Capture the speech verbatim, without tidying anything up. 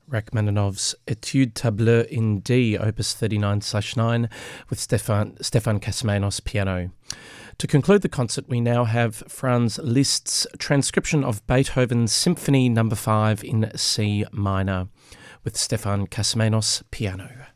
Rachmaninoff's Etude Tableau in D, opus thirty-nine slash nine, with Stefan, Stefan Kasamenos piano. To conclude the concert, we now have Franz Liszt's transcription of Beethoven's Symphony number five in C minor, with Stefan Kasamenos piano.